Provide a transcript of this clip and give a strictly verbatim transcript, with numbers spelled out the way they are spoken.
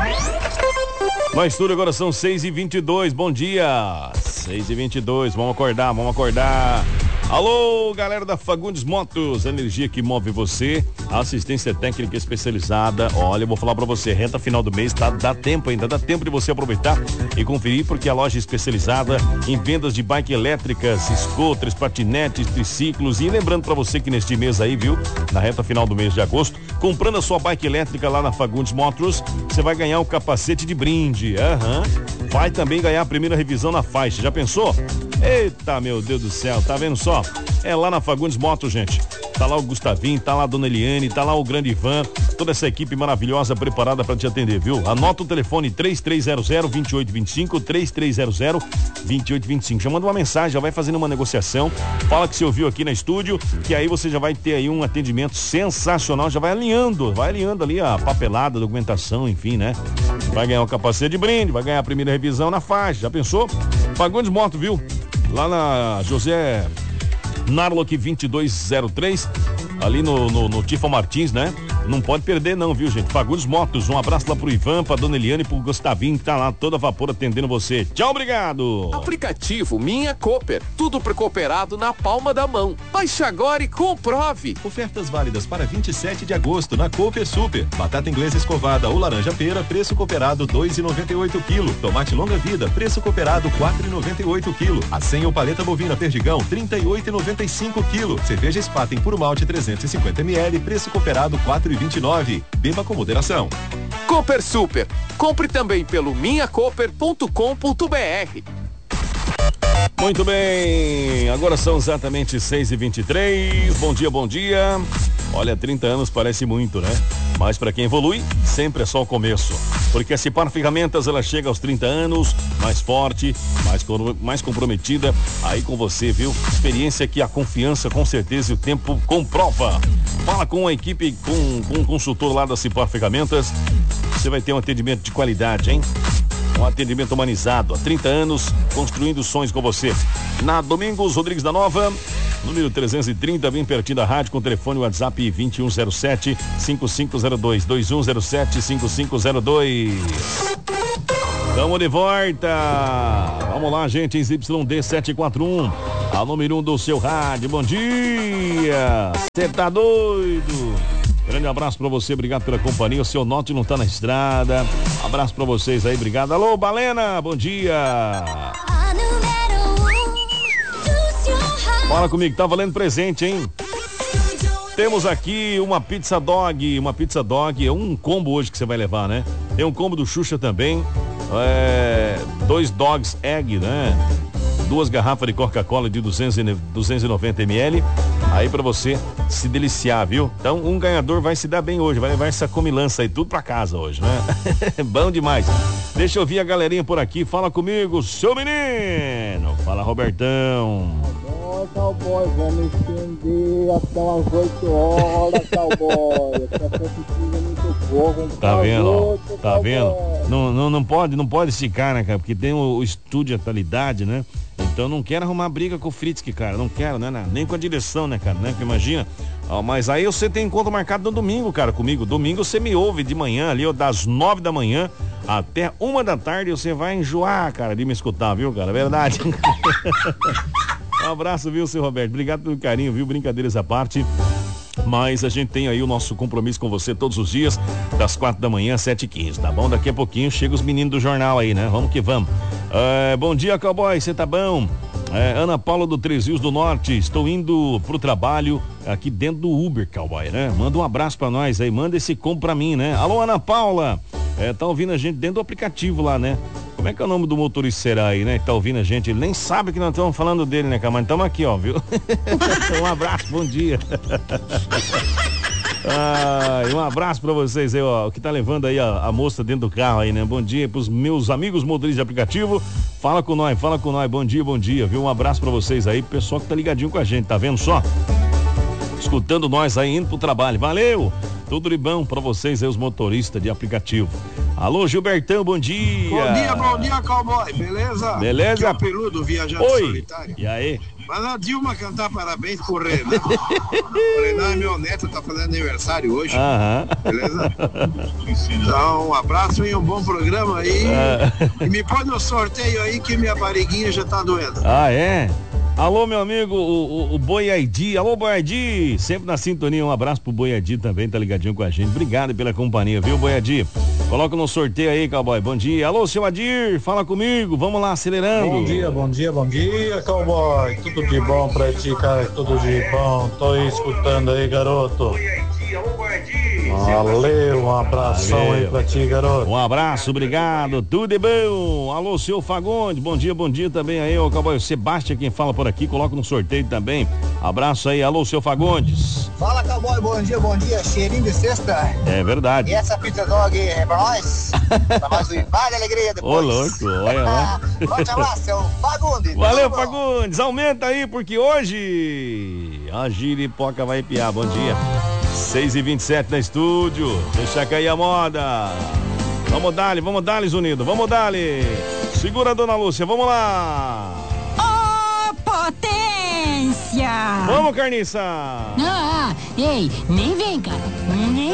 No estúdio agora são seis e vinte e dois, bom dia. seis e vinte e dois, vamos acordar, vamos acordar. Alô, galera da Fagundes Motos, energia que move você, assistência técnica especializada. Olha, eu vou falar pra você, reta final do mês, tá, dá tempo ainda, dá tempo de você aproveitar e conferir, porque a loja especializada em vendas de bike elétricas, scooters, patinetes, triciclos. E lembrando pra você que neste mês aí, viu, na reta final do mês de agosto, comprando a sua bike elétrica lá na Fagundes Motos, você vai ganhar um capacete de brinde. Aham. Uhum. Vai também ganhar a primeira revisão na faixa, já pensou? Eita, meu Deus do céu, tá vendo só? É lá na Fagundes Motos, gente. Tá lá o Gustavinho, tá lá a Dona Eliane, tá lá o grande Ivan, toda essa equipe maravilhosa preparada pra te atender, viu? Anota o telefone três três zero zero, dois oito dois cinco, três três zero zero, dois oito dois cinco. Já manda uma mensagem, já vai fazendo uma negociação, fala que você ouviu aqui na estúdio, que aí você já vai ter aí um atendimento sensacional, já vai alinhando, vai alinhando ali a papelada, a documentação, enfim, né? Vai ganhar o capacete de brinde, vai ganhar a primeira revisão na faixa, já pensou? Fagundes Moto, viu? Lá na José Narlock vinte e dois zero três, ali no, no, no Tifa Martins, né? Não pode perder não, viu, gente? Fagundes Motos, um abraço lá pro Ivan, pra Dona Eliane e pro Gustavinho, que tá lá toda vapor atendendo você. Tchau, obrigado! Aplicativo Minha Cooper, tudo pro cooperado na palma da mão. Baixe agora e comprove! Ofertas válidas para vinte e sete de agosto na Cooper Super. Batata inglesa escovada ou laranja pera, preço cooperado dois reais e noventa e oito quilo. Tomate longa vida, preço cooperado quatro reais e noventa e oito quilo. A senha ou paleta bovina Perdigão, trinta e oito reais e noventa e cinco quilo. Cerveja Spaten puro malte trezentos e cinquenta mililitros, preço cooperado quatro reais e vinte e nove centavos. Beba com moderação. Cooper Super. Compre também pelo minha cooper ponto com ponto br. Muito bem, agora são exatamente seis e vinte e três. Bom dia, bom dia. Olha, trinta anos parece muito, né? Mas para quem evolui, sempre é só o começo. Porque a Cipar Ferramentas, ela chega aos trinta anos, mais forte, mais, mais comprometida, aí com você, viu? Experiência que a confiança, com certeza, e o tempo comprova. Fala com a equipe, com, com um consultor lá da Cipar Ferramentas, você vai ter um atendimento de qualidade, hein? Um atendimento humanizado, há trinta anos, construindo sonhos com você. Na Domingos Rodrigues da Nova, número trezentos e trinta, bem pertinho da rádio, com telefone WhatsApp vinte e um zero sete, cinco cinco zero dois, dois um zero sete, cinco cinco zero dois. Tamo de volta. Vamos lá, gente, Y D sete quatro um, a número um do seu rádio. Bom dia. Você tá doido? Grande abraço pra você, obrigado pela companhia. O seu Norte não tá na estrada. Abraço pra vocês aí, obrigado. Alô, Balena, bom dia. Fala comigo, tá valendo presente, hein? Temos aqui uma pizza dog, uma pizza dog, é um combo hoje que você vai levar, né? Tem um combo do Xuxa também, é, dois dogs egg, né? Duas garrafas de Coca-Cola de duzentos e noventa mililitros, aí pra você se deliciar, viu? Então, um ganhador vai se dar bem hoje, vai levar essa comilança aí tudo pra casa hoje, né? Bom demais. Deixa eu ouvir a galerinha por aqui, fala comigo, seu menino. Fala, Robertão. Oi, cowboy, vamos estender até umas oito horas, cowboy. Tá vendo, ó, tá vendo? Não, não, não pode, não pode esticar, né, cara? Porque tem o, o estúdio atualidade, né? Então não quero arrumar briga com o Fritzky, cara. Não quero, né? Nem com a direção, né, cara? Né? Porque imagina. Ó, mas aí você tem encontro marcado no domingo, cara, comigo. Domingo você me ouve de manhã ali, ó, das nove da manhã até uma da tarde. Você vai enjoar, cara, de me escutar, viu, cara? Verdade. Um abraço, viu, seu Roberto? Obrigado pelo carinho, viu? Brincadeiras à parte. Mas a gente tem aí o nosso compromisso com você todos os dias, das quatro da manhã às sete e quinze, tá bom? Daqui a pouquinho chega os meninos do jornal aí, né? Vamos que vamos. É, bom dia, cowboy, você tá bom? É, Ana Paula do Três Rios do Norte, estou indo pro trabalho aqui dentro do Uber, cowboy, né? Manda um abraço pra nós aí, manda esse combo pra mim, né? Alô, Ana Paula, é, tá ouvindo a gente dentro do aplicativo lá, né? Como é que é o nome do motorista será aí, né? Que tá ouvindo a gente, ele nem sabe que nós estamos falando dele, né, cara? Mas estamos aqui, ó, viu? Um abraço, bom dia. Ah, um abraço pra vocês aí, ó, que tá levando aí a, a moça dentro do carro aí, né? Bom dia pros meus amigos motoristas de aplicativo. Fala com nós, fala com nós, bom dia, bom dia, viu? Um abraço pra vocês aí, pessoal que tá ligadinho com a gente, tá vendo só? Escutando nós aí, indo pro trabalho, valeu! Tudo de bom pra vocês aí, os motoristas de aplicativo. Alô, Gilbertão, bom dia. Bom dia, bom dia, cowboy, beleza? Beleza? Aqui é o Peludo, viajante Oi. solitário. E aí? Manda a Dilma cantar parabéns pro Renan. O Renan é meu neto, tá fazendo aniversário hoje. Aham. Beleza? Então, um abraço e um bom programa aí. Ah. E me põe no sorteio aí que minha barriguinha já tá doendo. Ah, é? Alô, meu amigo, o, o, o Boiadi. Alô, Boiadi. Sempre na sintonia. Um abraço pro Boiadi também, tá ligadinho com a gente. Obrigado pela companhia, viu, Boiadi? Coloca no sorteio aí, cowboy. Bom dia. Alô, seu Adir, fala comigo. Vamos lá, acelerando. Bom dia, bom dia, bom dia, cowboy. Tudo de bom pra ti, cara. Tudo de bom. Tô aí escutando aí, garoto. Valeu, um abração Valeu. aí pra ti, garoto. Um abraço, obrigado, tudo de bom. Alô, seu Fagundes, bom dia, bom dia também aí, ô cowboy. O Sebastião quem fala por aqui, coloca no sorteio também. Abraço aí, alô, seu Fagundes. Fala, cowboy, bom dia, bom dia. Cheirinho de sexta. É verdade. E essa pizza dog é pra nós? Pra nós vai de alegria depois. Ô, louco, olha lá. Forte abraço, seu Fagundes. Valeu, Tudo bom? Fagundes, aumenta aí, porque hoje a giripoca vai piar, bom dia. seis e vinte e sete na estúdio, deixa cair a moda. Vamos dar-lhe, vamos dar-lhe, Zunido, vamos dar-lhe. Segura a dona Lúcia, vamos lá. Ô, potência! Vamos, carniça. Ah, ei, nem vem, cara. Nem